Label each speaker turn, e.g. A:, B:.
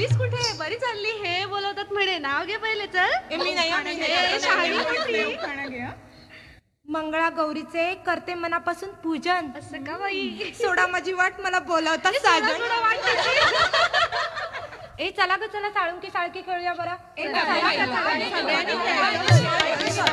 A: आलीस कुठे? बरी चालली. हे बोलवतात म्हणे. नाव घे पहिले. चल.
B: मी नाही
A: शहाणी
B: घे.
C: मंगळा गौरीचे करते मनापासून पूजन.
A: असं का बाई?
B: सोडा माझी वाट, मला बोलावतात साजन.
C: ए चला ग चला, साळुंकी साळकी खेळूया बरं.
A: चला, चला, चला.